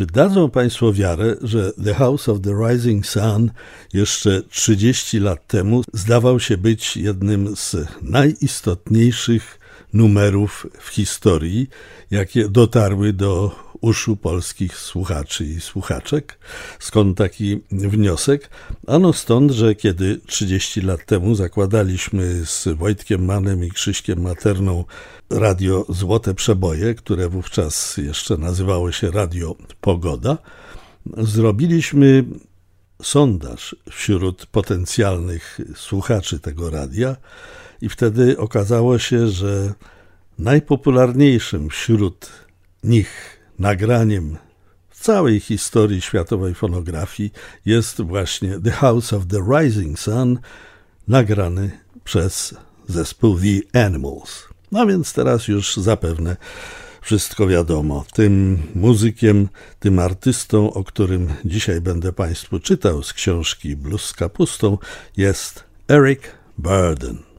Czy dadzą Państwo wiarę, że The House of the Rising Sun jeszcze 30 lat temu zdawał się być jednym z najistotniejszych numerów w historii, jakie dotarły do uszu polskich słuchaczy i słuchaczek? Skąd taki wniosek? Ano stąd, że kiedy 30 lat temu zakładaliśmy z Wojtkiem Mannem i Krzyśkiem Materną radio Złote Przeboje, które wówczas jeszcze nazywało się Radio Pogoda, zrobiliśmy sondaż wśród potencjalnych słuchaczy tego radia i wtedy okazało się, że najpopularniejszym wśród nich nagraniem w całej historii światowej fonografii jest właśnie The House of the Rising Sun, nagrany przez zespół The Animals. No więc teraz już zapewne wszystko wiadomo. Tym muzykiem, tym artystą, o którym dzisiaj będę Państwu czytał z książki Blues z kapustą, jest Eric Burdon.